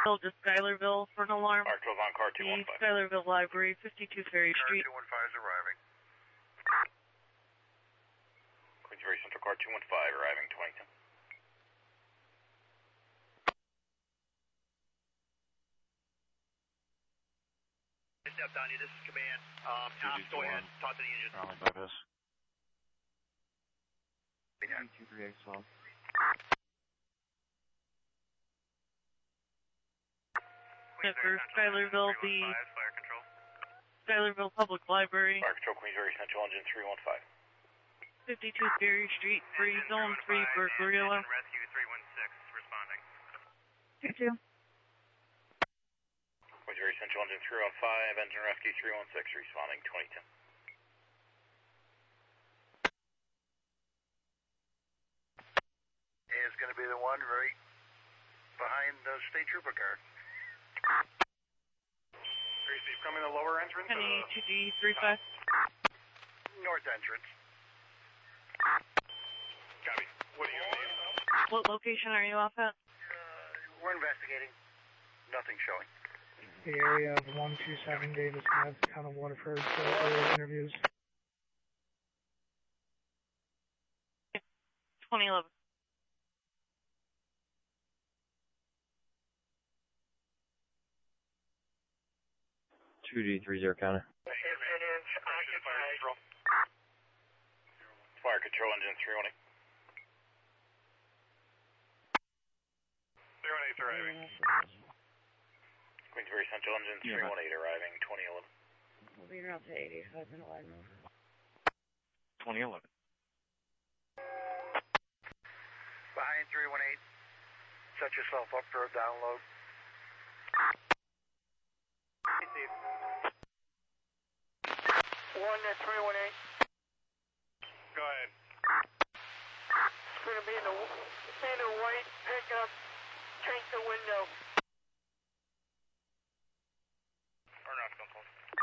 to Schuylerville for an alarm. Arctro's on car 215. The Schuylerville Library, 52 Ferry Street. Car 215 is arriving. Queensbury Central car 215 arriving 22. Step Donnie, this is command. Tops, go ahead. Talk to the engine. Rolling bypass. 23X12. For Schuylerville, the Schuylerville Public Library. Fire Control Queensbury Central engine 315. 52 Ferry Street, free zone 3 burglary alarm. Rescue 316 responding. 2-2. Queensbury Central engine 315, engine rescue 316 responding 22. Is going to be the one right behind the state trooper car. Tracy, coming the lower entrance? Penny 2G35. North entrance. Copy. What do you need? What location are you off at? We're investigating. Nothing showing. The area of 127 Davis Ave, town of Waterford, for interviews. 2011. $2D30 counter. Fire Control engine 318. 318's arriving. Queensbury Central engine 318 arriving 2011. We'll be around to 85 and 11. 2011. Behind 318. Set yourself up for a download. One at 318. Go ahead. It's going to be in a white pickup. Take the window. Turn off control.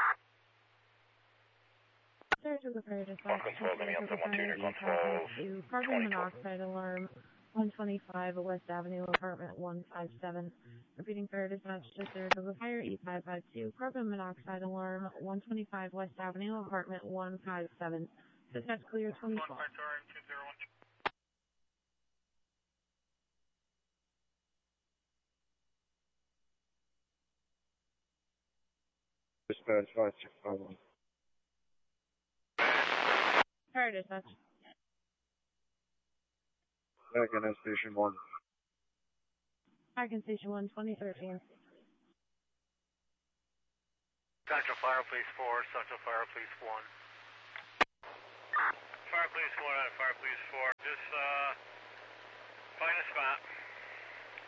Sir, to the fire dispatch. Control, going on 712, control. Carbon monoxide alarm. 125 West Avenue, apartment 157. Repeating fire dispatch to Sir to the fire, E552. Carbon monoxide alarm, 125 West Avenue, apartment 157. Dispatch clear 24. Dispatch 5651. Fire dispatch. Back in Station 1. Back in Station 1, 2013. Central Fire Police 4, Central Fire Police 1. Fire Police 1 out of Fire Police 4. Just find a spot.